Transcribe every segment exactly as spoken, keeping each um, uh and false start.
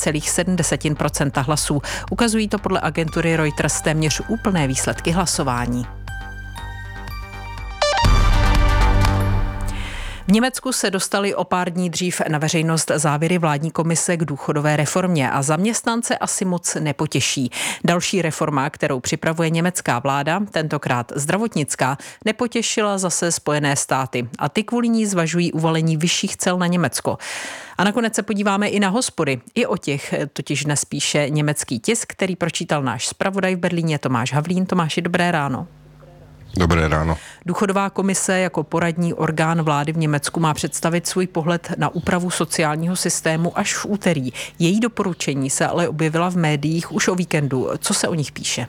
celá sedm procenta hlasů. Ukazují to podle agentury Reuters téměř úplné výsledky hlasování. V Německu se dostaly o pár dní dřív na veřejnost závěry vládní komise k důchodové reformě a zaměstnance asi moc nepotěší. Další reforma, kterou připravuje německá vláda, tentokrát zdravotnická, nepotěšila zase Spojené státy a ty kvůli ní zvažují uvalení vyšších cel na Německo. A nakonec se podíváme i na hospody. I o těch totiž dnes píše německý tisk, který pročítal náš zpravodaj v Berlíně Tomáš Havlín. Tomáši, dobré ráno. Dobré ráno. Důchodová komise jako poradní orgán vlády v Německu má představit svůj pohled na úpravu sociálního systému až v úterý. Její doporučení se ale objevila v médiích už o víkendu. Co se o nich píše?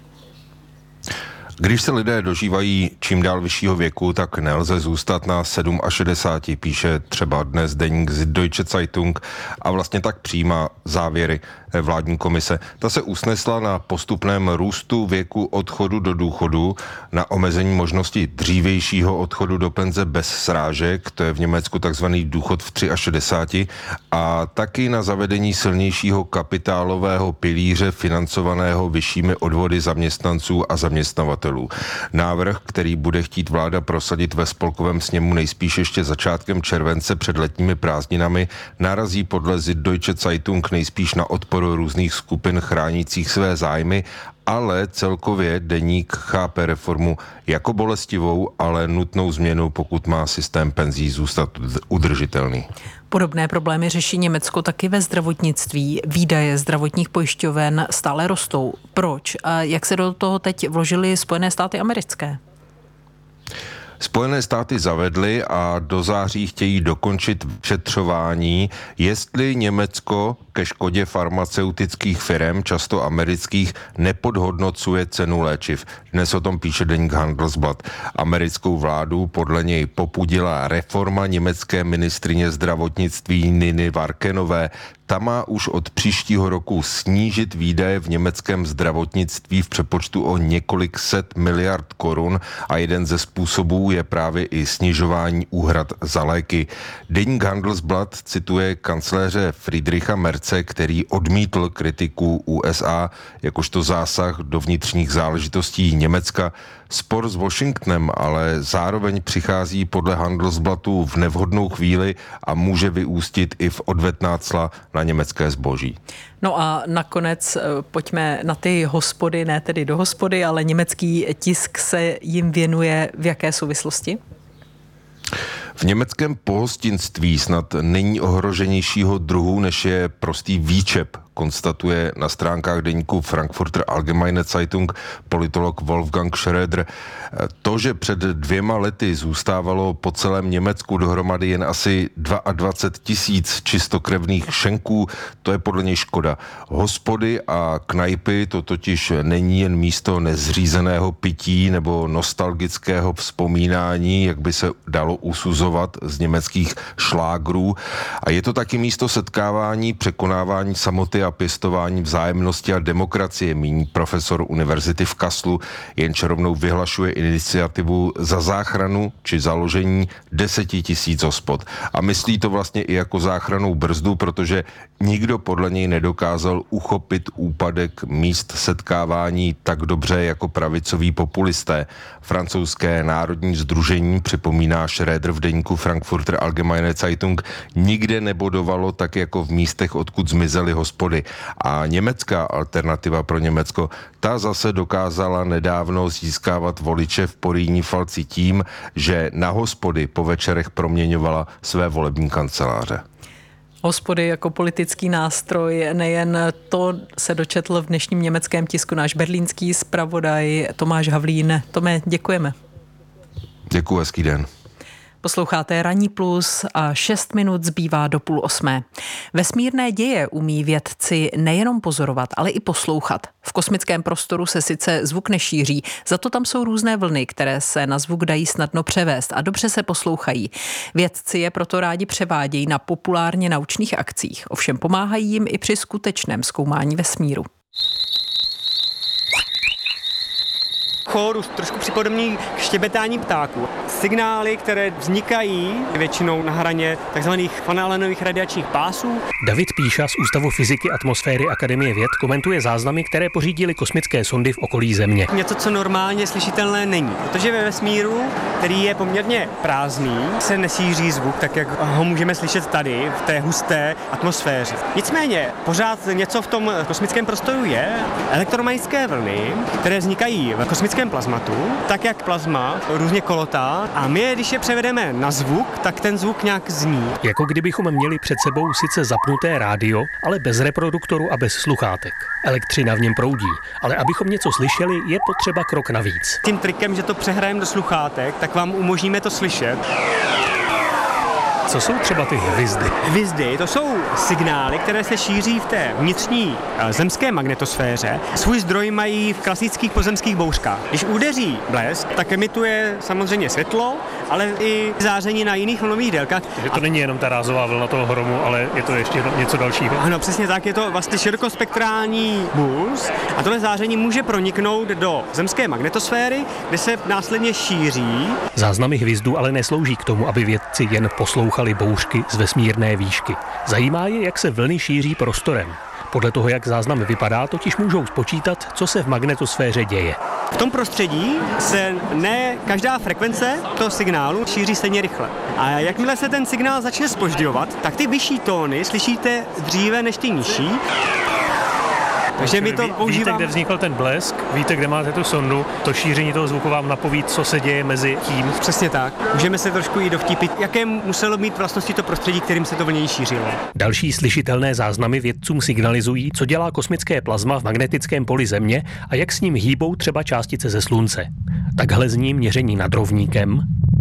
Když se lidé dožívají čím dál vyššího věku, tak nelze zůstat na šedesáti sedmi, píše třeba dnes deník Süddeutsche Zeitung a vlastně tak přijímá závěry vládní komise. Ta se usnesla na postupném růstu věku odchodu do důchodu, na omezení možnosti dřívějšího odchodu do penze bez srážek, to je v Německu takzvaný důchod v šedesáti tři, a taky na zavedení silnějšího kapitálového pilíře financovaného vyššími odvody zaměstnanců a zaměstnavatelů. Návrh, který bude chtít vláda prosadit ve spolkovém sněmu nejspíš ještě začátkem července před letními prázdninami, narazí podle Süddeutsche Zeitung nejspíš na odpor různých skupin chránících své zájmy, ale celkově deník chápe reformu jako bolestivou, ale nutnou změnu, pokud má systém penzí zůstat udržitelný. Podobné problémy řeší Německo taky ve zdravotnictví. Výdaje zdravotních pojišťoven stále rostou. Proč? A jak se do toho teď vložily Spojené státy americké? Spojené státy zavedly a do září chtějí dokončit vyšetřování, jestli Německo ke škodě farmaceutických firem, často amerických, nepodhodnocuje cenu léčiv. Dnes o tom píše deník Handelsblatt. Americkou vládu podle něj popudila reforma německé ministryně zdravotnictví Niny Varkenové. Ta má už od příštího roku snížit výdaje v německém zdravotnictví v přepočtu o několik set miliard korun a jeden ze způsobů je právě i snižování úhrad za léky. Deník Handelsblatt cituje kancléře Friedricha Merze, který odmítl kritiku U S A jakožto zásah do vnitřních záležitostí Německa. Spor s Washingtonem ale zároveň přichází podle Handelsblattu v nevhodnou chvíli a může vyústit i v odvetná cla na německé zboží. No a nakonec pojďme na ty hospody, ne tedy do hospody, ale německý tisk se jim věnuje v jaké souvislosti? V německém pohostinství snad není ohroženějšího druhu, než je prostý výčep, konstatuje na stránkách deníku Frankfurter Allgemeine Zeitung politolog Wolfgang Schröder. To, že před dvěma lety zůstávalo po celém Německu dohromady jen asi dvacet dva tisíc čistokrevných šenků, to je podle něj škoda. Hospody a knajpy to totiž není jen místo nezřízeného pití nebo nostalgického vzpomínání, jak by se dalo usuzovat z německých šlágrů. A je to taky místo setkávání, překonávání samoty a pěstování vzájemnosti a demokracie, míní profesor univerzity v Kasslu, jenž rovnou vyhlašuje iniciativu za záchranu či založení deseti tisíc hospod. A myslí to vlastně i jako záchrannou brzdu, protože nikdo podle něj nedokázal uchopit úpadek míst setkávání tak dobře jako pravicoví populisté. Francouzské národní sdružení, připomíná Schröder v deníku Frankfurter Allgemeine Zeitung, nikde nebodovalo tak jako v místech, odkud zmizely hospody. A německá alternativa pro Německo, ta zase dokázala nedávno získávat voliče v Porýní Falci tím, že na hospody po večerech proměňovala své volební kanceláře. Hospody jako politický nástroj, nejen to se dočetl v dnešním německém tisku náš berlínský zpravodaj Tomáš Havlín. Tome, děkujeme. Děkuji, hezký den. Posloucháte Ranní plus a šest minut zbývá do půl osmé. Vesmírné děje umí vědci nejenom pozorovat, ale i poslouchat. V kosmickém prostoru se sice zvuk nešíří, za to tam jsou různé vlny, které se na zvuk dají snadno převést a dobře se poslouchají. Vědci je proto rádi převádějí na populárně naučných akcích, ovšem pomáhají jim i při skutečném zkoumání vesmíru. chórus, trošku připodobný k štěbetání ptáků. Signály, které vznikají většinou na hraně takzvaných fanalenových radiačních pásů. David Píša z Ústavu fyziky atmosféry Akademie věd komentuje záznamy, které pořídily kosmické sondy v okolí Země. Něco, co normálně slyšitelné není, protože ve vesmíru, který je poměrně prázdný, se nesíří zvuk, tak jak ho můžeme slyšet tady, v té husté atmosféře. Nicméně, pořád něco v tom kosmickém prostoru je. Elektromagnetické vlny, které vznikají v kosmickém plazmatu, tak jak plazma různě kolotá, a my, když je převedeme na zvuk, tak ten zvuk nějak zní. Jako kdybychom měli před sebou sice zapnuté rádio, ale bez reproduktoru a bez sluchátek. Elektřina v něm proudí, ale abychom něco slyšeli, je potřeba krok navíc. Tím trikem, že to přehrajeme do sluchátek, tak vám umožníme to slyšet. Co jsou třeba ty hvizdy? Hvizdy, to jsou signály, které se šíří v té vnitřní zemské magnetosféře. Svůj zdroj mají v klasických pozemských bouřkách. Když udeří blesk, tak emituje samozřejmě světlo, ale i záření na jiných vlnových délkách. Takže to a... není jenom ta rázová vlna toho hromu, ale je to ještě něco dalšího? Ano, přesně tak, je to vlastně širokospektrální puls a tohle záření může proniknout do zemské magnetosféry, kde se následně šíří. Záznamy hvizdů ale neslouží k tomu, aby vědci jen poslouchali bouřky z vesmírné výšky. Zajímá je, jak se vlny šíří prostorem. Podle toho, jak záznam vypadá, totiž můžou spočítat, co se v magnetosféře děje. V tom prostředí se ne každá frekvence toho signálu šíří stejně rychle. A jakmile se ten signál začne zpožďovat, tak ty vyšší tóny slyšíte dříve než ty nižší. Takže my to používáme. Víte, kde vznikl ten blesk, víte, kde máte tu sondu, to šíření toho zvuku vám napoví, co se děje mezi tím. Přesně tak. Můžeme se trošku i dovtípit, jaké muselo mít vlastnosti to prostředí, kterým se to vlnění šířilo. Další slyšitelné záznamy vědcům signalizují, co dělá kosmické plazma v magnetickém poli Země a jak s ním hýbou třeba částice ze Slunce. Takhle zní měření nad rovníkem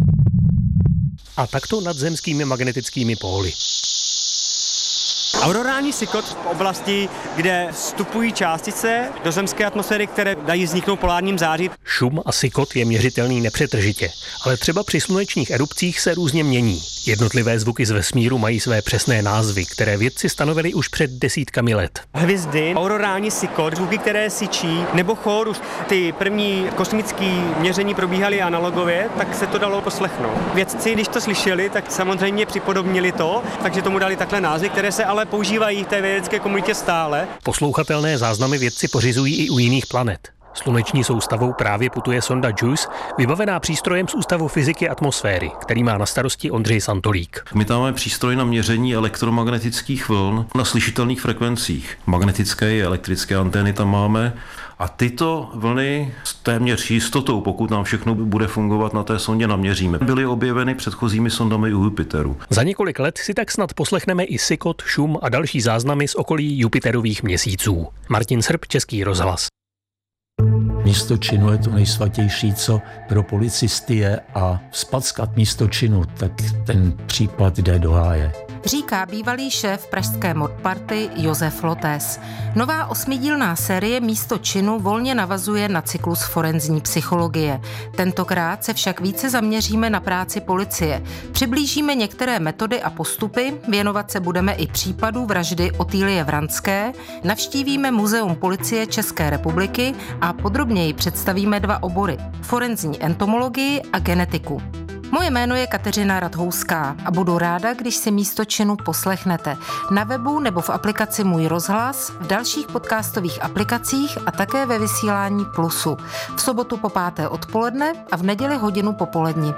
a takto nad zemskými magnetickými póly. Aurorální sykot v oblasti, kde vstupují částice do zemské atmosféry, které dají vzniknout polárním září. Šum a sykot je měřitelný nepřetržitě, ale třeba při slunečních erupcích se různě mění. Jednotlivé zvuky z vesmíru mají své přesné názvy, které vědci stanovili už před desítkami let. Hvězdy, aurorální sykot, zvuky, které syčí, nebo chórus. Ty první kosmické měření probíhaly analogově, tak se to dalo poslechnout. Vědci, když to slyšeli, tak samozřejmě připodobnili to, takže tomu dali takhle názvy, které se ale používají v té vědecké komunitě stále. Poslouchatelné záznamy vědci pořizují i u jiných planet. Sluneční soustavou právě putuje sonda JUICE, vybavená přístrojem z Ústavu fyziky atmosféry, který má na starosti Ondřej Santolík. My tam máme přístroj na měření elektromagnetických vln na slyšitelných frekvencích. Magnetické i elektrické antény tam máme. A tyto vlny s téměř jistotou, pokud nám všechno bude fungovat na té sondě, naměříme. Byly objeveny předchozími sondami u Jupiteru. Za několik let si tak snad poslechneme i sykot, šum a další záznamy z okolí Jupiterových měsíců. Martin Srb, Český rozhlas. Místo činu je to nejsvatější, co pro policisty je, a vzpackat místo činu, tak ten případ jde do háje. Říká bývalý šéf pražské modparty Josef Lotes. Nová osmidílná série Místo činu volně navazuje na cyklus forenzní psychologie. Tentokrát se však více zaměříme na práci policie. Přiblížíme některé metody a postupy, věnovat se budeme i případu vraždy Otýlie Vranské, navštívíme Muzeum policie České republiky a podrobněji představíme dva obory – forenzní entomologii a genetiku. Moje jméno je Kateřina Radhouská a budu ráda, když si Místo činu poslechnete na webu nebo v aplikaci Můj rozhlas, v dalších podcastových aplikacích a také ve vysílání Plusu. V sobotu po páté odpoledne a v neděli hodinu popolední.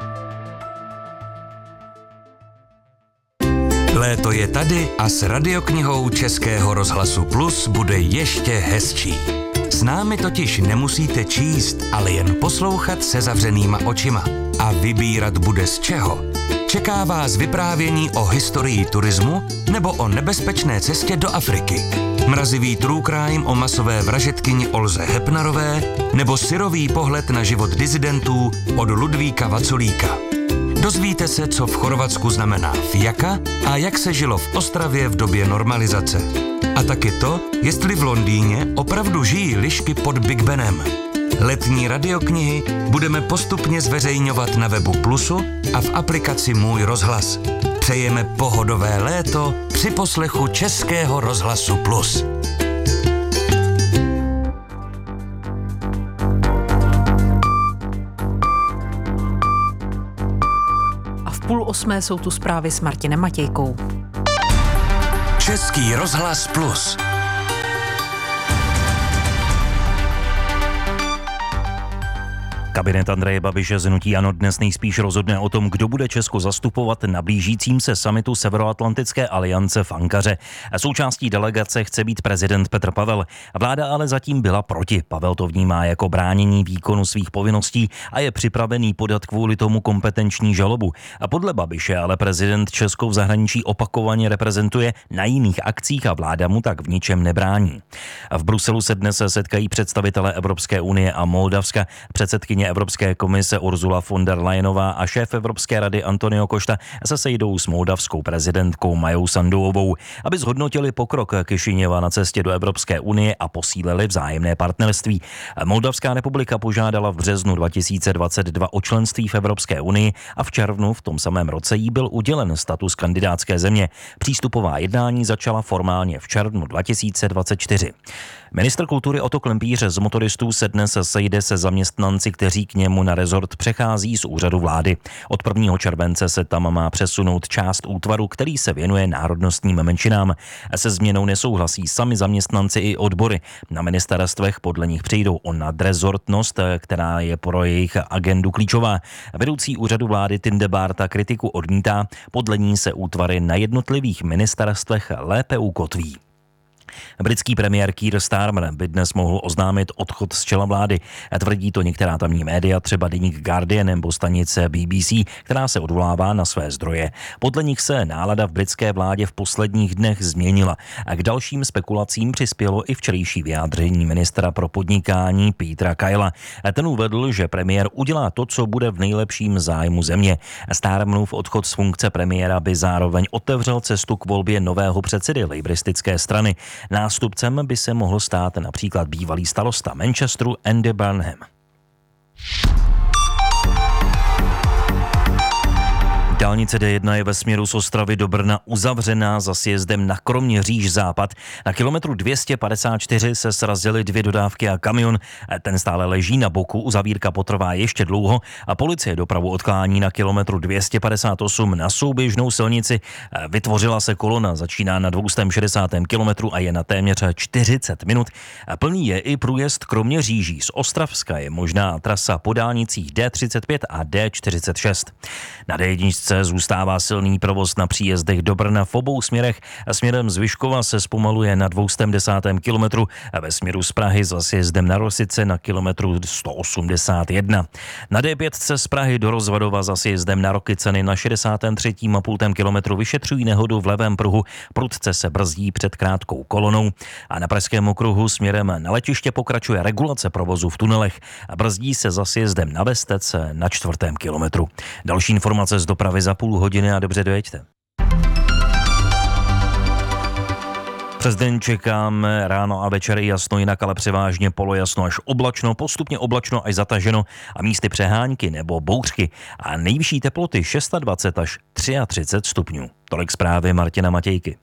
Léto je tady a s radioknihou Českého rozhlasu Plus bude ještě hezčí. S námi totiž nemusíte číst, ale jen poslouchat se zavřenýma očima. A vybírat bude z čeho. Čeká vás vyprávění o historii turismu nebo o nebezpečné cestě do Afriky. Mrazivý true crime o masové vražedkyni Olze Hepnarové nebo syrový pohled na život disidentů od Ludvíka Vaculíka. Dozvíte se, co v Chorvatsku znamená fiaka a jak se žilo v Ostravě v době normalizace. A taky to, jestli v Londýně opravdu žijí lišky pod Big Benem. Letní radioknihy budeme postupně zveřejňovat na webu Plusu a v aplikaci Můj rozhlas. Přejeme pohodové léto při poslechu Českého rozhlasu Plus. osmé jsou tu zprávy s Martinem Matějkou. Český rozhlas Plus. Kabinet Andreje Babiše z hnutí ANO dnes nejspíš rozhodne o tom, kdo bude Česko zastupovat na blížícím se summitu Severoatlantické aliance v Ankaře. Součástí delegace chce být prezident Petr Pavel. Vláda ale zatím byla proti. Pavel to vnímá jako bránění výkonu svých povinností a je připravený podat kvůli tomu kompetenční žalobu. A podle Babiše ale prezident Česko v zahraničí opakovaně reprezentuje na jiných akcích a vláda mu tak v ničem nebrání. A v Bruselu se dnes setkají představitelé Evropské unie a Moldavska, předsedkyně Evropské komise Ursula von der Leyenová a šéf Evropské rady Antonio Costa se sejdou s moldavskou prezidentkou Majou Sanduovou, aby zhodnotili pokrok Kišiněva na cestě do Evropské unie a posílili vzájemné partnerství. Moldavská republika požádala v březnu dva tisíce dvacet dva o členství v Evropské unii a v červnu v tom samém roce jí byl udělen status kandidátské země. Přístupová jednání začala formálně v červnu dva tisíce dvacet čtyři. Ministr kultury Otto Klempíř z motoristů se dnes sejde se zaměstnanci, kteří k němu na rezort přechází z úřadu vlády. Od prvního července se tam má přesunout část útvaru, který se věnuje národnostním menšinám. Se změnou nesouhlasí sami zaměstnanci i odbory. Na ministerstvech podle nich přijdou o nadrezortnost, která je pro jejich agendu klíčová. Vedoucí úřadu vlády Tindebárta kritiku odmítá, podle ní se útvary na jednotlivých ministerstvech lépe ukotví. Britský premiér Keir Starmer by dnes mohl oznámit odchod z čela vlády. Tvrdí to některá tamní média, třeba deník Guardian nebo stanice B B C, která se odvolává na své zdroje. Podle nich se nálada v britské vládě v posledních dnech změnila a k dalším spekulacím přispělo i včerejší vyjádření ministra pro podnikání Petera Kyla. Ten uvedl, že premiér udělá to, co bude v nejlepším zájmu země. Starmerův odchod z funkce premiéra by zároveň otevřel cestu k volbě nového předsedy lejbristické strany. Nástupcem by se mohl stát například bývalý starosta Manchesteru Andy Burnham. Dálnice D jedna je ve směru z Ostravy do Brna uzavřená za sjezdem na Kroměříž západ. Na kilometru dvě stě padesát čtyři se srazily dvě dodávky a kamion. Ten stále leží na boku, uzavírka potrvá ještě dlouho a policie dopravu odklání na kilometru dvě stě padesát osm na souběžnou silnici. Vytvořila se kolona, začíná na dvě stě šedesát kilometrů a je na téměř čtyřicet minut. Plný je i průjezd Kroměříží. Z Ostravska je možná trasa po dálnicích D třicet pět a D čtyřicet šest. Na D jedna zůstává silný provoz na příjezdech do Brna v obou směrech. Směrem z Vyškova se zpomaluje na dvě stě desátém kilometru a ve směru z Prahy za sjezdem na Rosice na kilometru sto osmdesát jedna. Na D pět z Prahy do Rozvadova za sjezdem na Rokycany na šedesátém třetím a půl kilometru vyšetřují nehodu v levém pruhu. Prudce se brzdí před krátkou kolonou a na Pražském okruhu směrem na letiště pokračuje regulace provozu v tunelech a brzdí se za sjezdem na Vestec na čtvrtém kilometru. Další informace z dopravy za půl hodiny a dobře dojeďte. Přes den čekáme ráno a večer jasno, jinak ale převážně polojasno až oblačno, postupně oblačno až zataženo a místy přehánky nebo bouřky a nejvyšší teploty dvacet šest až třicet tři stupňů. Tolik zprávy Martina Matějky.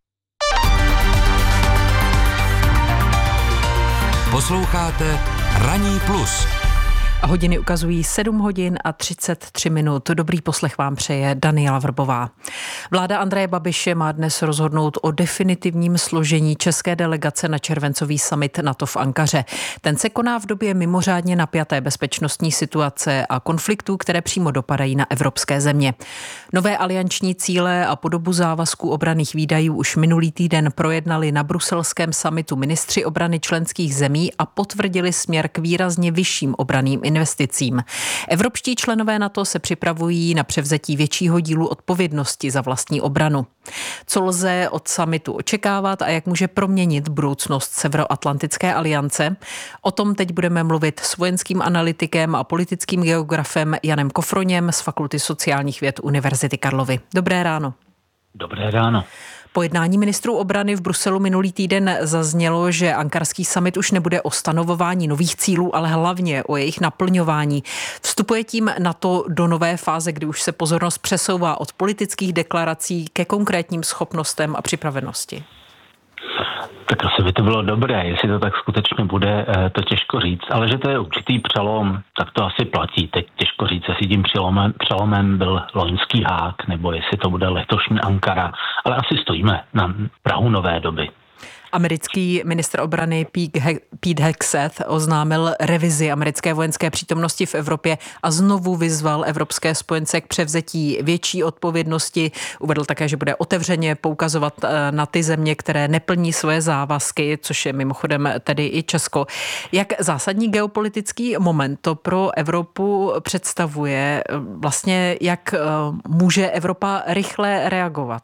Posloucháte Ranní plus. A hodiny ukazují sedm hodin a třicet tři minut. Dobrý poslech vám přeje Daniela Vrbová. Vláda Andreje Babiše má dnes rozhodnout o definitivním složení české delegace na červencový summit NATO v Ankaře. Ten se koná v době mimořádně napjaté bezpečnostní situace a konfliktů, které přímo dopadají na evropské země. Nové alianční cíle a podobu závazků obranných výdajů už minulý týden projednali na bruselském summitu ministři obrany členských zemí a potvrdili směr k výrazně vyšším obranným investicím. Evropští členové NATO se připravují na převzetí většího dílu odpovědnosti za vlastní obranu. Co lze od summitu očekávat a jak může proměnit budoucnost Severoatlantické aliance? O tom teď budeme mluvit s vojenským analytikem a politickým geografem Janem Kofroněm z Fakulty sociálních věd Univerzity Karlovy. Dobré ráno. Dobré ráno. Po jednání ministrů obrany v Bruselu minulý týden zaznělo, že ankarský summit už nebude o stanovování nových cílů, ale hlavně o jejich naplňování. Vstupuje tím NATO do nové fáze, kdy už se pozornost přesouvá od politických deklarací ke konkrétním schopnostem a připravenosti. Tak asi by to bylo dobré, jestli to tak skutečně bude, to těžko říct, ale že to je určitý přelom, tak to asi platí. Teď těžko říct, jestli tím přelomem, přelomem byl loňský Haag, nebo jestli to bude letošní Ankara, ale asi stojíme na prahu nové doby. Americký ministr obrany Pete Hegseth oznámil revizi americké vojenské přítomnosti v Evropě a znovu vyzval evropské spojence k převzetí větší odpovědnosti. Uvedl také, že bude otevřeně poukazovat na ty země, které neplní svoje závazky, což je mimochodem tedy i Česko. Jak zásadní geopolitický moment to pro Evropu představuje? Vlastně jak může Evropa rychle reagovat?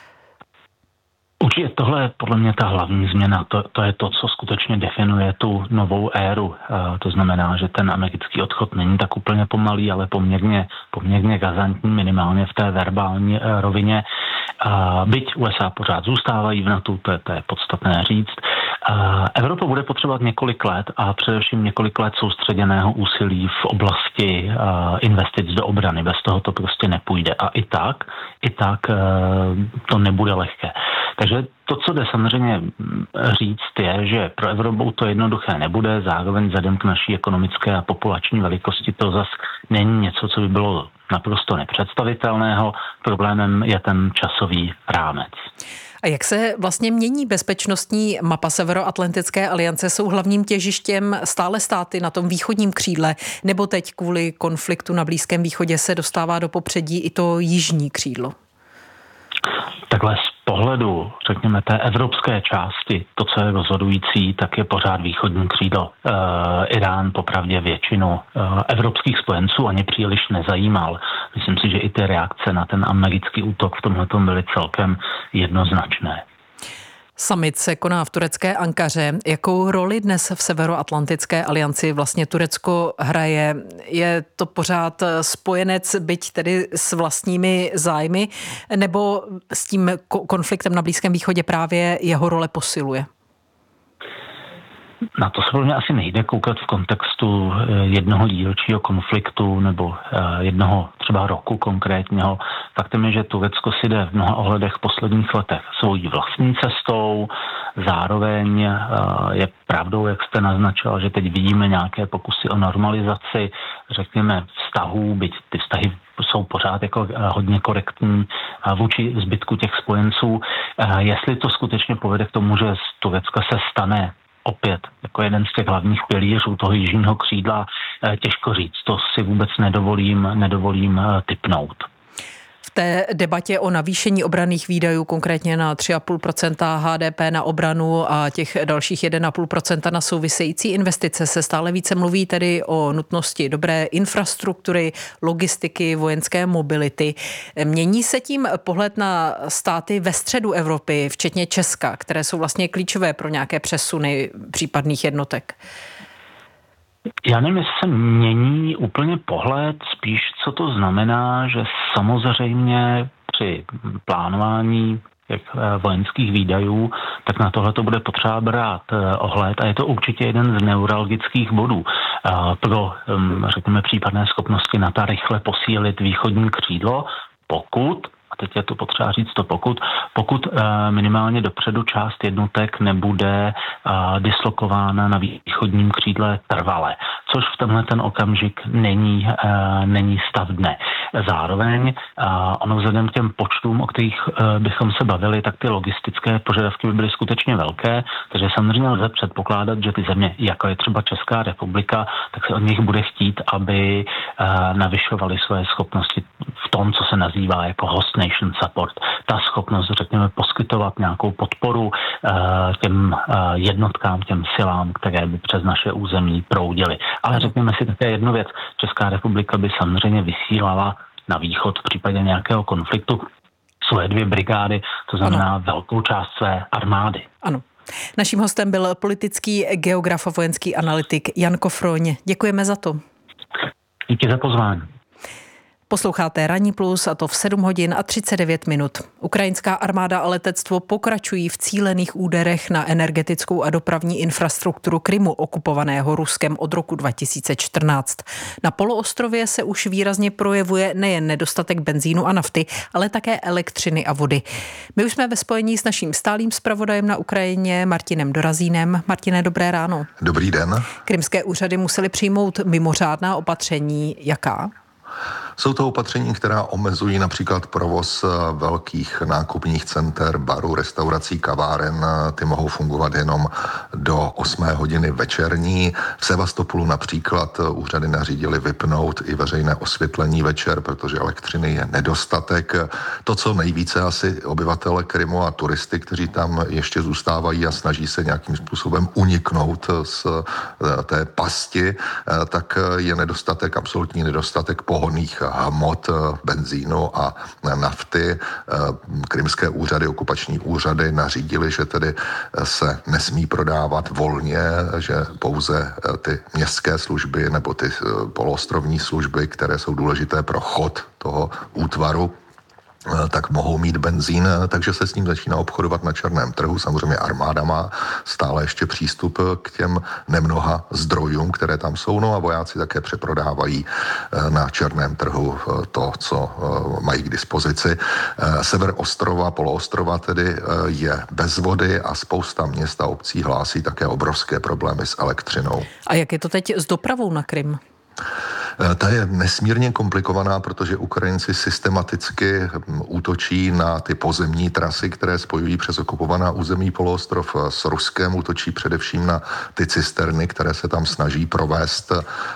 Určitě tohle je podle mě ta hlavní změna. To, to je to, co skutečně definuje tu novou éru. E, to znamená, že ten americký odchod není tak úplně pomalý, ale poměrně, poměrně razantní, minimálně v té verbální e, rovině. E, byť U S A pořád zůstávají v NATO, to je, to je podstatné říct. E, Evropa bude potřebovat několik let a především několik let soustředěného úsilí v oblasti e, investic do obrany. Bez toho to prostě nepůjde. A i tak, i tak e, to nebude lehké. Takže to, co jde samozřejmě říct, je, že pro Evropu to jednoduché nebude, zároveň vzhledem k naší ekonomické a populační velikosti to zas není něco, co by bylo naprosto nepředstavitelného. Problémem je ten časový rámec. A jak se vlastně mění bezpečnostní mapa Severoatlantické aliance? Jsou hlavním těžištěm stále státy na tom východním křídle, nebo teď kvůli konfliktu na Blízkém východě se dostává do popředí i to jižní křídlo? Takhle z pohledu, řekněme, té evropské části, to, co je rozhodující, tak je pořád východní křídlo. E, Irán popravdě většinu e, evropských spojenců ani příliš nezajímal. Myslím si, že i ty reakce na ten americký útok v tomhletom byly celkem jednoznačné. Summit se koná v turecké Ankaře. Jakou roli dnes v Severoatlantické alianci vlastně Turecko hraje? Je to pořád spojenec, byť tedy s vlastními zájmy, nebo s tím konfliktem na Blízkém východě právě jeho role posiluje? Na to se pro mě asi nejde koukat v kontextu jednoho dílčího konfliktu nebo jednoho třeba roku konkrétního. Faktem je, že Turecko si jde v mnoha ohledech v posledních letech svojí vlastní cestou. Zároveň je pravdou, jak jste naznačil, že teď vidíme nějaké pokusy o normalizaci, řekněme, vztahů, byť ty vztahy jsou pořád jako hodně korektní vůči zbytku těch spojenců. Jestli to skutečně povede k tomu, že z Turecka se stane opět jako jeden z těch hlavních pilířů toho jižního křídla, těžko říct. To si vůbec nedovolím, nedovolím tipnout. V té debatě o navýšení obranných výdajů, konkrétně na tři celá pět procenta H D P na obranu a těch dalších jedna celá pět procenta na související investice, se stále více mluví tedy o nutnosti dobré infrastruktury, logistiky, vojenské mobility. Mění se tím pohled na státy ve středu Evropy, včetně Česka, které jsou vlastně klíčové pro nějaké přesuny případných jednotek? Já nevím, jestli se mění úplně pohled, spíš co to znamená, že samozřejmě při plánování těch vojenských výdajů, tak na tohle to bude potřeba brát ohled a je to určitě jeden z neuralgických bodů pro, řekněme, případné schopnosti NATO rychle posílit východní křídlo, pokud a teď je to potřeba říct to pokud, pokud uh, minimálně dopředu část jednotek nebude uh, dislokována na východním křídle trvale, což v tenhle ten okamžik není, uh, není stav dne. Zároveň uh, ono vzhledem k těm počtům, o kterých uh, bychom se bavili, tak ty logistické požadavky by byly skutečně velké, takže samozřejmě lze předpokládat, že ty země, jako je třeba Česká republika, tak se od nich bude chtít, aby uh, navyšovaly své schopnosti v tom, co se nazývá jako host nation support. Ta schopnost, řekněme, poskytovat nějakou podporu uh, těm uh, jednotkám, těm silám, které by přes naše území proudily. Ale řekněme si také jednu věc. Česká republika by samozřejmě vysílala na východ v případě nějakého konfliktu svoje dvě brigády, to znamená ano. velkou část své armády. Ano. Naším hostem byl politický geograf a vojenský analytik Jan Kofroň. Děkujeme za to. Díky za pozvání. Posloucháte Ranní plus a to v sedm hodin a třicet devět minut. Ukrajinská armáda a letectvo pokračují v cílených úderech na energetickou a dopravní infrastrukturu Krymu, okupovaného Ruskem od roku dva tisíce čtrnáct. Na poloostrově se už výrazně projevuje nejen nedostatek benzínu a nafty, ale také elektřiny a vody. My už jsme ve spojení s naším stálým zpravodajem na Ukrajině Martinem Dorazínem. Martine, dobré ráno. Dobrý den. Krymské úřady musely přijmout mimořádná opatření. Jaká? Jsou to opatření, která omezují například provoz velkých nákupních center, barů, restaurací, kaváren. Ty mohou fungovat jenom do osmé hodiny večerní. V Sevastopolu například úřady nařídily vypnout i veřejné osvětlení večer, protože elektřiny je nedostatek. To, co nejvíce asi obyvatele Krymu a turisty, kteří tam ještě zůstávají a snaží se nějakým způsobem uniknout z té pasti, tak je nedostatek, absolutní nedostatek pohonných hmot, benzínu a nafty. Krymské úřady, okupační úřady nařídily, že tedy se nesmí prodávat volně, že pouze ty městské služby nebo ty poloostrovní služby, které jsou důležité pro chod toho útvaru, tak mohou mít benzín, takže se s ním začíná obchodovat na černém trhu. Samozřejmě armáda má stále ještě přístup k těm nemnoha zdrojům, které tam jsou, no a vojáci také přeprodávají na černém trhu to, co mají k dispozici. Sever ostrova, poloostrova tedy je bez vody a spousta měst a obcí hlásí také obrovské problémy s elektřinou. A jak je to teď s dopravou na Krym? Ta je nesmírně komplikovaná, protože Ukrajinci systematicky útočí na ty pozemní trasy, které spojují přes okupovaná území poloostrov s Ruskem. Útočí především na ty cisterny, které se tam snaží provést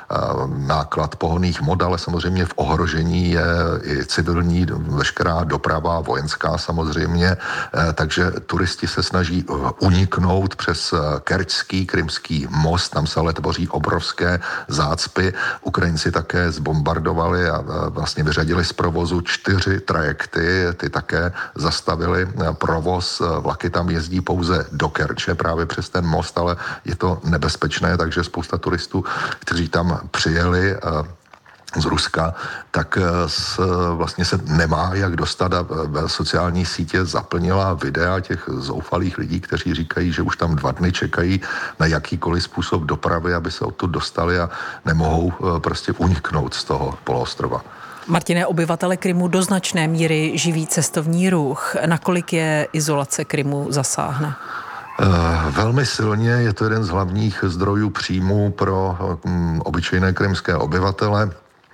náklad pohonných hmot, ale samozřejmě v ohrožení je i civilní veškerá doprava, vojenská samozřejmě. Takže turisti se snaží uniknout přes Kerčský, krymský most, tam se ale tvoří obrovské zácpy. Ukrajinci také zbombardovali a vlastně vyřadili z provozu čtyři trajekty, ty také zastavili provoz, vlaky tam jezdí pouze do Kerče právě přes ten most, ale je to nebezpečné, takže spousta turistů, kteří tam přijeli z Ruska, tak vlastně se nemá jak dostat a sociální sítě zaplnila videa těch zoufalých lidí, kteří říkají, že už tam dva dny čekají na jakýkoliv způsob dopravy, aby se odtud dostali a nemohou prostě uniknout z toho poloostrova. Martine, obyvatele Krymu do značné míry živí cestovní ruch. Nakolik je izolace Krymu zasáhne? Velmi silně, je to jeden z hlavních zdrojů příjmů pro obyčejné krymské obyvatele,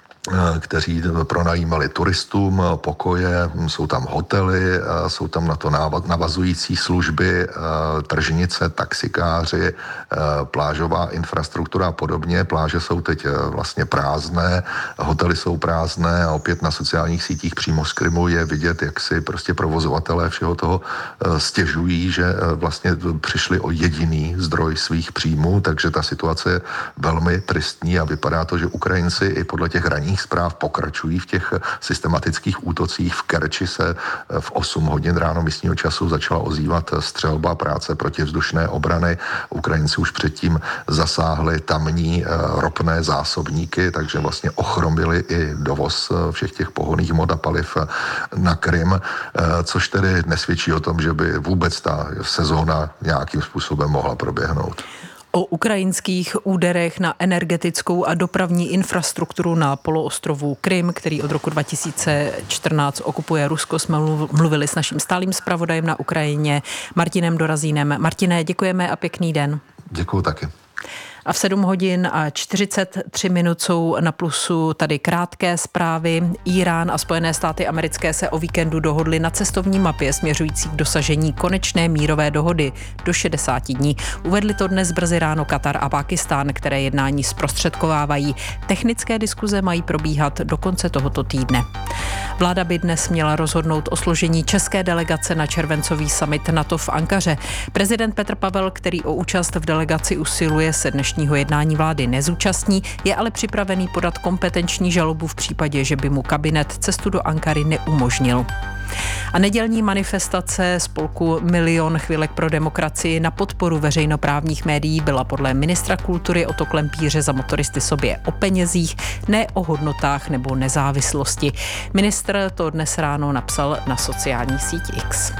kteří pronajímali turistům pokoje, jsou tam hotely, jsou tam na to navazující služby, tržnice, taxikáři, plážová infrastruktura a podobně. Pláže jsou teď vlastně prázdné, hotely jsou prázdné a opět na sociálních sítích přímo z Krymu je vidět, jak si prostě provozovatelé všeho toho stěžují, že vlastně přišli o jediný zdroj svých příjmů, takže ta situace je velmi tristní a vypadá to, že Ukrajinci i podle těch ranních zpráv pokračují v těch systematických útocích. V Kerči se v osm hodin ráno místního času začala ozývat střelba, práce protivzdušné obrany. Ukrajinci už předtím zasáhli tamní ropné zásobníky, takže vlastně ochromili i dovoz všech těch pohonných hmot a paliv na Krym, což tedy nesvědčí o tom, že by vůbec ta sezóna nějakým způsobem mohla proběhnout. O ukrajinských úderech na energetickou a dopravní infrastrukturu na poloostrovu Krym, který od roku dva tisíce čtrnáct okupuje Rusko, jsme mluvili s naším stálým zpravodajem na Ukrajině Martinem Dorazínem. Martine, děkujeme a pěkný den. Děkuju taky. A v sedm hodin a čtyřicet tři minut jsou na Plusu tady krátké zprávy. Írán a Spojené státy americké se o víkendu dohodly na cestovní mapě směřující k dosažení konečné mírové dohody do šedesáti dní. Uvedli to dnes brzy ráno Katar a Pákistán, které jednání zprostředkovávají. Technické diskuze mají probíhat do konce tohoto týdne. Vláda by dnes měla rozhodnout o složení české delegace na červencový summit NATO v Ankaře. Prezident Petr Pavel, který o účast v delegaci usiluje, se dnešní dnešního jednání vlády nezúčastní, je ale připravený podat kompetenční žalobu v případě, že by mu kabinet cestu do Ankary neumožnil. A nedělní manifestace spolku Milion chvilek pro demokracii na podporu veřejnoprávních médií byla podle ministra kultury Otto Klempíře za motoristy sobě o penězích, ne o hodnotách nebo nezávislosti. Ministr to dnes ráno napsal na sociální síť X.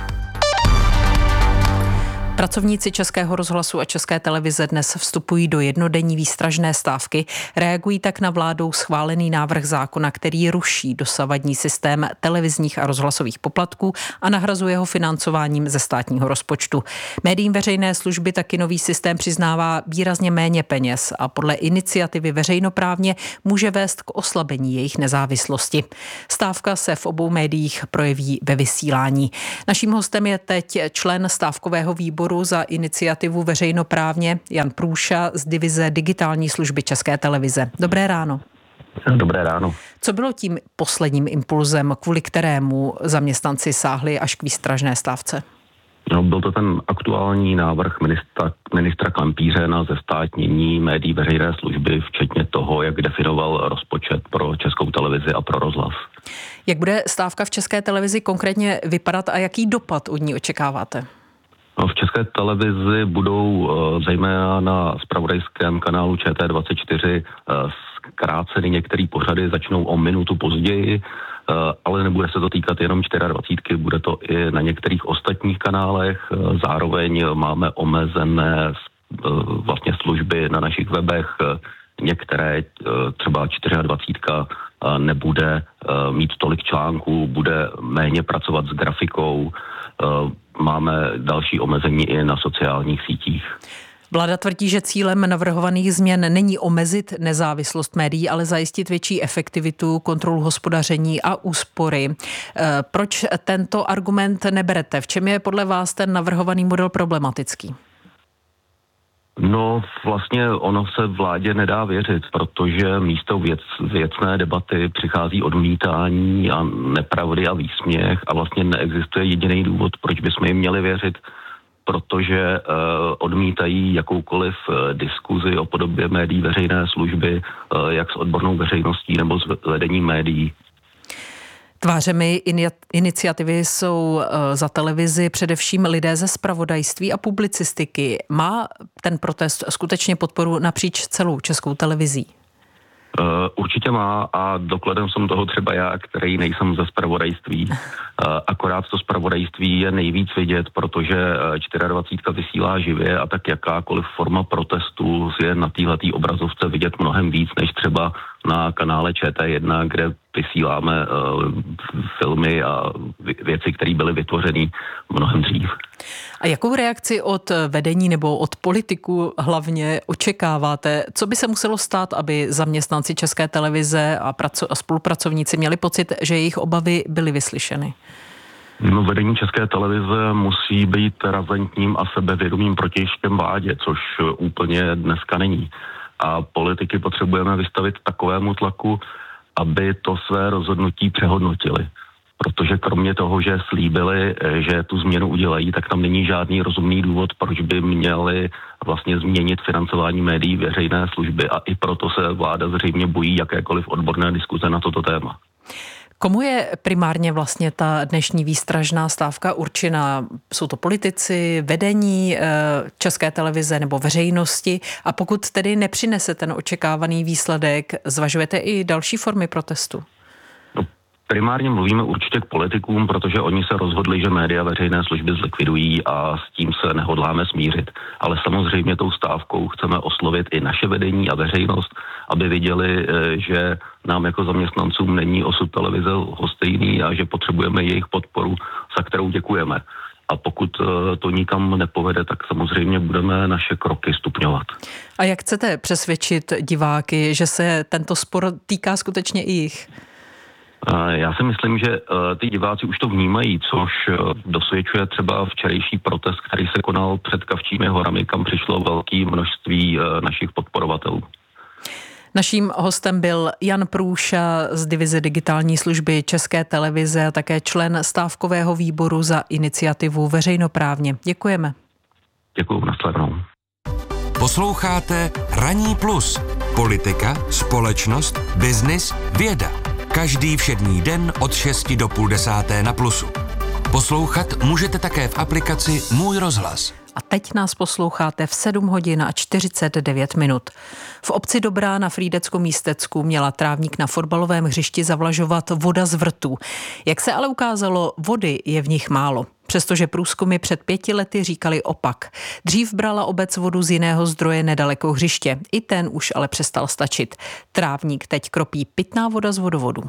Pracovníci Českého rozhlasu a České televize dnes vstupují do jednodenní výstražné stávky. Reagují tak na vládou schválený návrh zákona, který ruší dosavadní systém televizních a rozhlasových poplatků a nahrazuje ho financováním ze státního rozpočtu. Médiím veřejné služby taky nový systém přiznává výrazně méně peněz a podle iniciativy veřejnoprávně může vést k oslabení jejich nezávislosti. Stávka se v obou médiích projeví ve vysílání. Naším hostem je teď člen stávkového výboru za iniciativu veřejnoprávně Jan Průša z divize digitální služby České televize. Dobré ráno. Dobré ráno. Co bylo tím posledním impulzem, kvůli kterému zaměstnanci sáhli až k výstražné stávce? No, byl to ten aktuální návrh ministra, ministra Klempíře na zestátnění médií veřejné služby, včetně toho, jak definoval rozpočet pro Českou televizi a pro rozhlas. Jak bude stávka v České televizi konkrétně vypadat a jaký dopad od ní očekáváte? V České televizi budou zejména na zpravodajském kanálu Č T dvacet čtyři zkráceny některé pořady, začnou o minutu později, ale nebude se to týkat jenom dvacet čtyři, bude to i na některých ostatních kanálech. Zároveň máme omezené vlastně služby na našich webech, některé třeba dvacet čtyři nebude mít tolik článků, bude méně pracovat s grafikou. Máme další omezení i na sociálních sítích. Vláda tvrdí, že cílem navrhovaných změn není omezit nezávislost médií, ale zajistit větší efektivitu, kontrolu hospodaření a úspory. Proč tento argument neberete? V čem je podle vás ten navrhovaný model problematický? No vlastně ono se vládě nedá věřit, protože místo věc, věcné debaty přichází odmítání a nepravdy a výsměch a vlastně neexistuje jediný důvod, proč bychom jim měli věřit, protože uh, odmítají jakoukoliv uh, diskuzi o podobě médií veřejné služby, uh, jak s odbornou veřejností nebo s vedením médií. Tvářemi iniciativy jsou za televizi především lidé ze zpravodajství a publicistiky. Má ten protest skutečně podporu napříč celou Českou televizí? Uh, určitě má a dokladem jsem toho třeba já, který nejsem ze zpravodajství. Uh, akorát to zpravodajství je nejvíc vidět, protože dvacet čtyři vysílá živě a tak jakákoliv forma protestu je na téhletý obrazovce vidět mnohem víc, než třeba na kanále Č T jedna, kde vysíláme uh, filmy a věci, které byly vytvořeny mnohem dřív. A jakou reakci od vedení nebo od politiků hlavně očekáváte? Co by se muselo stát, aby zaměstnanci České televize a, praco- a spolupracovníci měli pocit, že jejich obavy byly vyslyšeny? No, vedení České televize musí být razantním a sebevědomým protějškem vládě, což úplně dneska není. A politiky potřebujeme vystavit takovému tlaku, aby to své rozhodnutí přehodnotili. Protože kromě toho, že slíbili, že tu změnu udělají, tak tam není žádný rozumný důvod, proč by měli vlastně změnit financování médií veřejné služby a i proto se vláda zřejmě bojí jakékoliv odborné diskuze na toto téma. Komu je primárně vlastně ta dnešní výstražná stávka určena? Jsou to politici, vedení České televize nebo veřejnosti? A pokud tedy nepřinese ten očekávaný výsledek, zvažujete i další formy protestu? No, primárně mluvíme určitě k politikům, protože oni se rozhodli, že média veřejné služby zlikvidují a s tím se nehodláme smířit. Ale samozřejmě tou stávkou chceme oslovit i naše vedení a veřejnost, aby viděli, že nám jako zaměstnancům není osud televize lhostejný a že potřebujeme jejich podporu, za kterou děkujeme. A pokud to nikam nepovede, tak samozřejmě budeme naše kroky stupňovat. A jak chcete přesvědčit diváky, že se tento spor týká skutečně i jich? Já si myslím, že ty diváci už to vnímají, což dosvědčuje třeba včerejší protest, který se konal před Kavčími horami, kam přišlo velké množství našich podporovatelů. Naším hostem byl Jan Průša z divize digitální služby České televize a také člen stávkového výboru za iniciativu veřejnoprávně. Děkujeme. Děkuju, nashledanou. Posloucháte Ranní plus. Politika, společnost, biznis, věda. Každý všední den od šesti do půl desáté na Plusu. Poslouchat můžete také v aplikaci Můj rozhlas. A teď nás posloucháte v sedm hodin a čtyřicet devět minut. V obci Dobrá na Frýdecku-Místecku měla trávník na fotbalovém hřišti zavlažovat voda z vrtů. Jak se ale ukázalo, vody je v nich málo. Přestože průzkumy před pěti lety říkali opak. Dřív brala obec vodu z jiného zdroje nedaleko hřiště. I ten už ale přestal stačit. Trávník teď kropí pitná voda z vodovodu.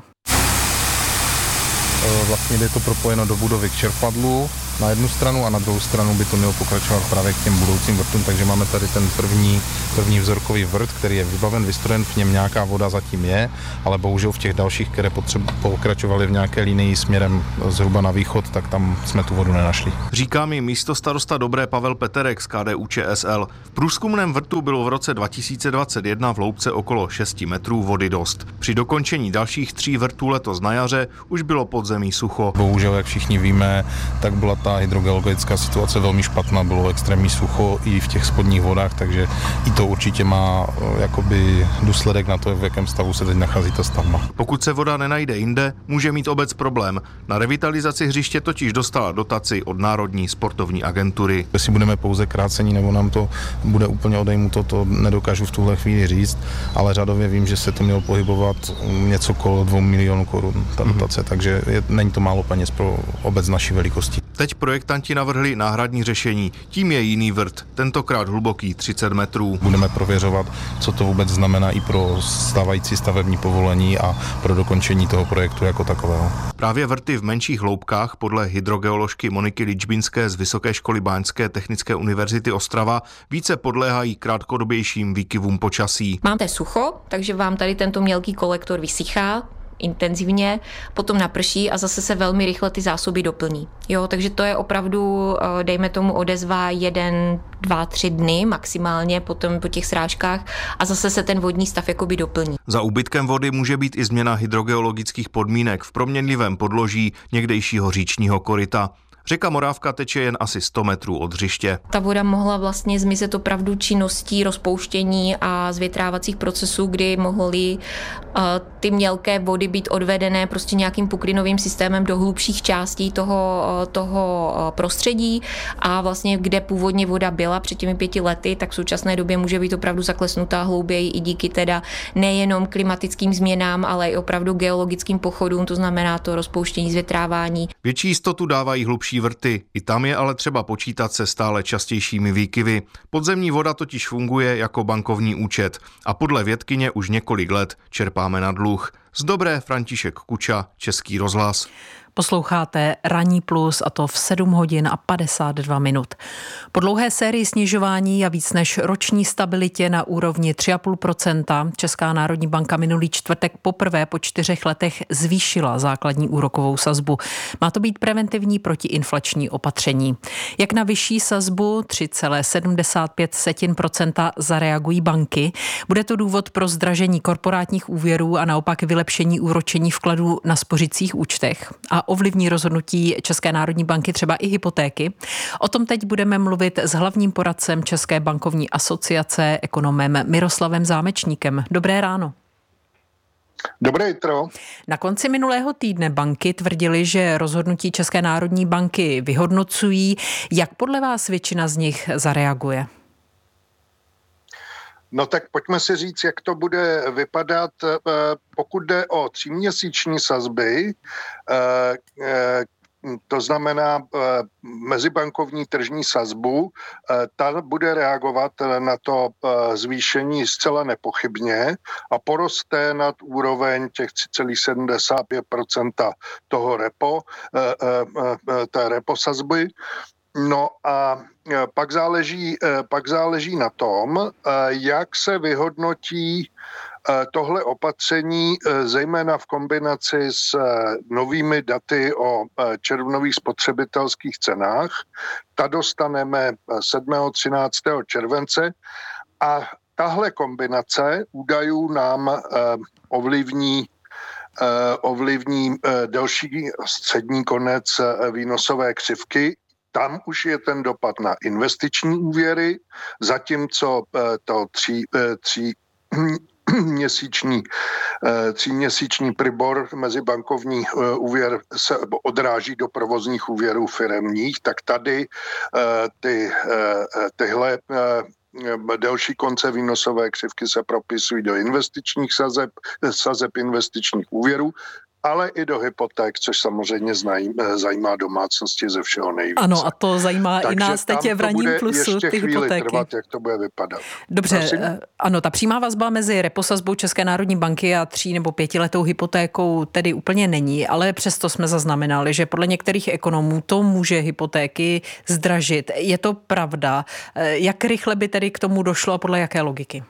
Vlastně je to propojeno do budovy k čerpadlu na jednu stranu a na druhou stranu by to mělo pokračovat právě k těm budoucím vrtům, takže máme tady ten první, první vzorkový vrt, který je vybaven, vystrojen, v něm nějaká voda zatím je, ale bohužel v těch dalších, které potřebu, pokračovaly v nějaké linii směrem zhruba na východ, tak tam jsme tu vodu nenašli. Říká mi místostarosta Dobré Pavel Peterek z K D U Č S L. V průzkumném vrtu bylo v roce dva tisíce dvacet jedna v hloubce okolo šesti metrů vody dost. Při dokončení dalších tří vrtů letos na jaře už bylo podzemí sucho. Bohužel, jak všichni víme, tak byla ta hydrogeologická situace velmi špatná, bylo extrémní sucho i v těch spodních vodách, takže i to určitě má jakoby důsledek na to, v jakém stavu se teď nachází ta stavba. Pokud se voda nenajde jinde, může mít obec problém. Na revitalizaci hřiště totiž dostala dotaci od Národní sportovní agentury. Jestli budeme pouze krácení, nebo nám to bude úplně odejmuto, to nedokážu v tuhle chvíli říct, ale řadově vím, že se to mělo pohybovat něco kolem dvou milionů korun, ta dotace, mm-hmm. takže je, není to málo peněz pro obec naší velikosti. Teď projektanti navrhli náhradní řešení. Tím je jiný vrt, tentokrát hluboký třicet metrů. Budeme prověřovat, co to vůbec znamená i pro stávající stavební povolení a pro dokončení toho projektu jako takového. Právě vrty v menších hloubkách podle hydrogeoložky Moniky Ličbinské z Vysoké školy Báňské technické univerzity Ostrava více podléhají krátkodobějším výkyvům počasí. Máte sucho, takže vám tady tento mělký kolektor vysychá intenzivně, potom naprší a zase se velmi rychle ty zásoby doplní. Jo, takže to je opravdu, dejme tomu, odezva jeden, dva, tři dny maximálně potom po těch srážkách a zase se ten vodní stav jakoby doplní. Za úbytkem vody může být i změna hydrogeologických podmínek v proměnlivém podloží někdejšího říčního koryta. Řeka Morávka teče jen asi sto metrů od hřiště. Ta voda mohla vlastně zmizet opravdu činností rozpouštění a zvětrávacích procesů, kdy mohly uh, ty mělké vody být odvedené prostě nějakým pokrynovým systémem do hlubších částí toho, uh, toho uh, prostředí a vlastně kde původně voda byla před těmi pěti lety, tak v současné době může být opravdu zaklesnutá hlouběji i díky teda nejenom klimatickým změnám, ale i opravdu geologickým pochodům, to znamená to rozpouštění, zvětrávání. Větší jistotu dávají hlubší vrty. I tam je ale třeba počítat se stále častějšími výkyvy. Podzemní voda totiž funguje jako bankovní účet a podle vědkyně už několik let čerpáme na dluh. Z Dobré František Kuča, Český rozhlas. Posloucháte Ranní plus a to v sedm hodin a padesát dva minut. Po dlouhé sérii snižování a víc než roční stabilitě na úrovni tři celá pět procenta Česká národní banka minulý čtvrtek poprvé po čtyřech letech zvýšila základní úrokovou sazbu. Má to být preventivní protiinflační opatření. Jak na vyšší sazbu tři celá sedmdesát pět procenta zareagují banky? Bude to důvod pro zdražení korporátních úvěrů a naopak vylepšení úročení vkladů na spořicích účtech? A ovlivní rozhodnutí České národní banky třeba i hypotéky? O tom teď budeme mluvit s hlavním poradcem České bankovní asociace, ekonomem Miroslavem Zámečníkem. Dobré ráno. Dobré jitro. Na konci minulého týdne banky tvrdily, že rozhodnutí České národní banky vyhodnocují. Jak podle vás většina z nich zareaguje? No tak pojďme si říct, jak to bude vypadat, pokud jde o tříměsíční sazby, to znamená mezibankovní tržní sazbu, ta bude reagovat na to zvýšení zcela nepochybně a poroste nad úroveň těch tři celá sedmdesát pět procenta toho repo, té repo sazby. No a pak záleží, pak záleží na tom, jak se vyhodnotí tohle opatření, zejména v kombinaci s novými daty o červnových spotřebitelských cenách. Ta dostaneme sedmého třináctého července a tahle kombinace údajů nám ovlivní ovlivní delší střední konec výnosové křivky, tam už je ten dopad na investiční úvěry, zatímco to tří, tří měsíční, tříměsíční pribor mezibankovní úvěr se odráží do provozních úvěrů firemních, tak tady ty, tyhle delší konce výnosové křivky se propisují do investičních sazeb, sazeb investičních úvěrů, ale i do hypoték, což samozřejmě znají, zajímá domácnosti ze všeho nejvíce. Ano, a to zajímá Takže i nás teď v ranním plusu, ty hypotéky. Trvat, jak to bude vypadat. Dobře, Prosím? Ano, ta přímá vazba mezi reposazbou České národní banky a tří nebo pětiletou hypotékou tedy úplně není, ale přesto jsme zaznamenali, že podle některých ekonomů to může hypotéky zdražit. Je to pravda? Jak rychle by tedy k tomu došlo a podle jaké logiky?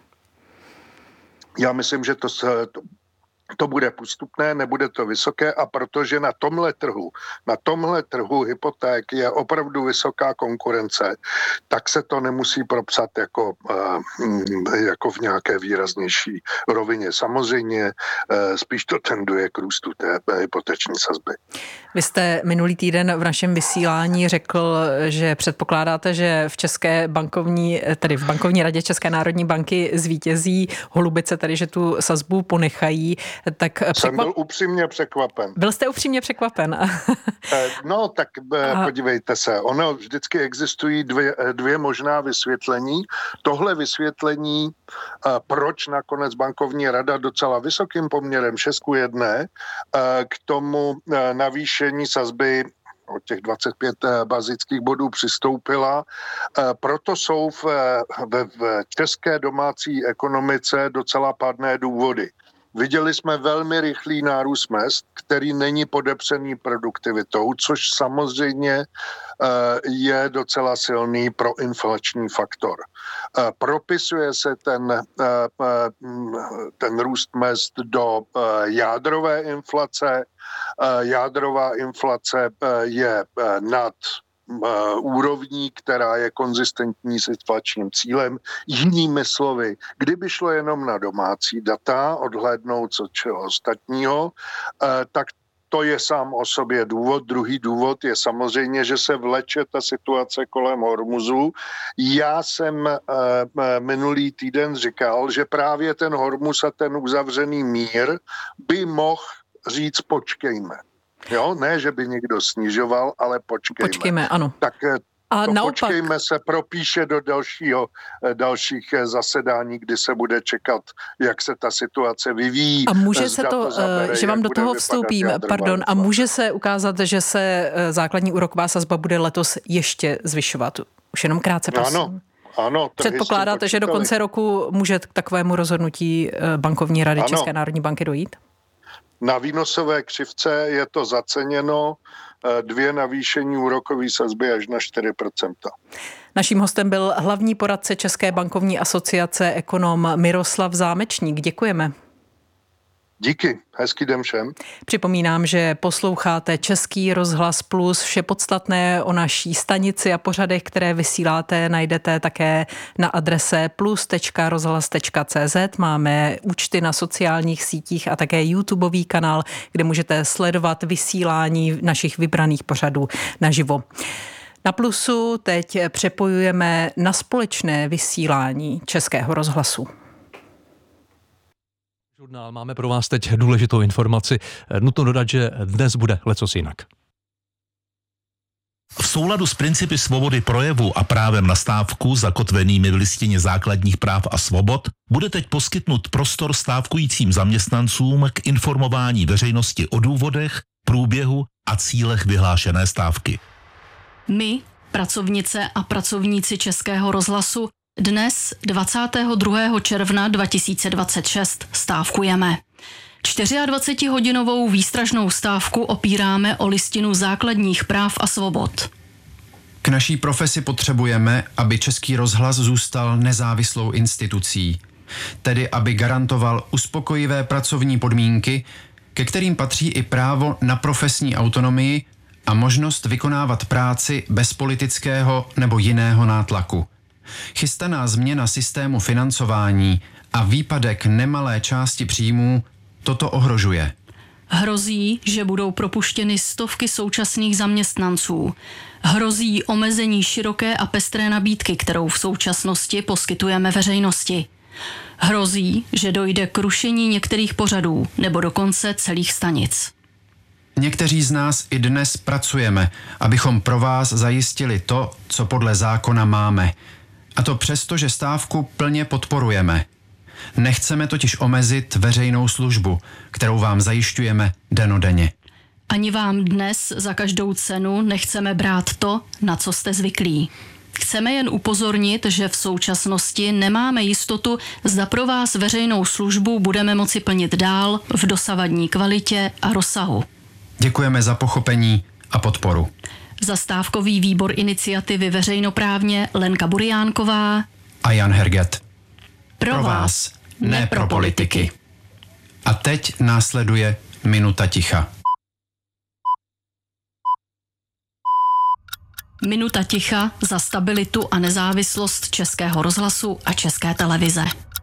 Já myslím, že to se... To... To bude postupné, nebude to vysoké a protože na tomhle trhu, na tomhle trhu hypoték je opravdu vysoká konkurence, tak se to nemusí propsat jako, jako v nějaké výraznější rovině. Samozřejmě spíš to tenduje k růstu té hypoteční sazby. Vy jste minulý týden v našem vysílání řekl, že předpokládáte, že v České bankovní, tedy v bankovní radě České národní banky zvítězí Holubice, tedy že tu sazbu ponechají. Tak překvap... Jsem byl upřímně překvapen. Byl jste upřímně překvapen? No, tak podívejte se. Ono vždycky existují dvě, dvě možná vysvětlení. Tohle vysvětlení, proč nakonec bankovní rada docela vysokým poměrem šest ku jedné k tomu navýšení sazby od těch dvacet pět bazických bodů přistoupila. Proto jsou v, v, v české domácí ekonomice docela pádné důvody. Viděli jsme velmi rychlý nárůst mezd, který není podepřený produktivitou, což samozřejmě je docela silný proinflační faktor. Propisuje se ten, ten růst mezd do jádrové inflace. Jádrová inflace je nad úrovní, která je konzistentní s inflačním cílem. Jinými slovy, kdyby šlo jenom na domácí data, odhlédnout co čeho ostatního, tak to je sám o sobě důvod. Druhý důvod je samozřejmě, že se vleče ta situace kolem Hormuzu. Já jsem minulý týden říkal, že právě ten Hormuz a ten uzavřený mír by mohl říct počkejme. Jo, ne, že by někdo snižoval, ale počkejme. Počkejme, ano. Tak a to naopak... počkejme se propíše do dalšího, dalších zasedání, kdy se bude čekat, jak se ta situace vyvíjí. A může se to, to zabere, že vám do toho vstoupím, pardon, a může se ukázat, že se základní úroková sazba bude letos ještě zvyšovat? Už jenom krátce, prosím. Ano. Ano, předpokládáte, že do konce roku může k takovému rozhodnutí bankovní rady ano. České národní banky dojít? Na výnosové křivce je to zaceněno, dvě navýšení úrokové sazby až na čtyři procenta. Naším hostem byl hlavní poradce České bankovní asociace ekonom Miroslav Zámečník. Děkujeme. Díky, hezký den všem. Připomínám, že posloucháte Český rozhlas Plus. Vše podstatné o naší stanici a pořadech, které vysíláte, najdete také na adrese plus tečka rozhlas tečka cé zet. Máme účty na sociálních sítích a také YouTubeový kanál, kde můžete sledovat vysílání našich vybraných pořadů naživo. Na Plusu teď přepojujeme na společné vysílání Českého rozhlasu. Máme pro vás teď důležitou informaci. Nutno dodat, že dnes bude lecos jinak. V souladu s principy svobody projevu a právem na stávku zakotvenými v listině základních práv a svobod bude teď poskytnut prostor stávkujícím zaměstnancům k informování veřejnosti o důvodech, průběhu a cílech vyhlášené stávky. My, pracovnice a pracovníci Českého rozhlasu, dnes dvacátého druhého června dva tisíce dvacet šest stávkujeme. dvacetihodinovou výstražnou stávku opíráme o listinu základních práv a svobod. K naší profesi potřebujeme, aby Český rozhlas zůstal nezávislou institucí, tedy aby garantoval uspokojivé pracovní podmínky, ke kterým patří i právo na profesní autonomii a možnost vykonávat práci bez politického nebo jiného nátlaku. Chystaná změna systému financování a výpadek nemalé části příjmů toto ohrožuje. Hrozí, že budou propuštěny stovky současných zaměstnanců. Hrozí omezení široké a pestré nabídky, kterou v současnosti poskytujeme veřejnosti. Hrozí, že dojde k rušení některých pořadů nebo dokonce celých stanic. Někteří z nás i dnes pracujeme, abychom pro vás zajistili to, co podle zákona máme. A to přesto, že stávku plně podporujeme. Nechceme totiž omezit veřejnou službu, kterou vám zajišťujeme dennodenně. Ani vám dnes za každou cenu nechceme brát to, na co jste zvyklí. Chceme jen upozornit, že v současnosti nemáme jistotu, zda pro vás veřejnou službu budeme moci plnit dál v dosavadní kvalitě a rozsahu. Děkujeme za pochopení a podporu. Za stávkový výbor iniciativy veřejnoprávně Lenka Buriánková a Jan Herget. Pro, pro vás, ne pro politiky. A teď následuje minuta ticha. Minuta ticha za stabilitu a nezávislost Českého rozhlasu a České televize.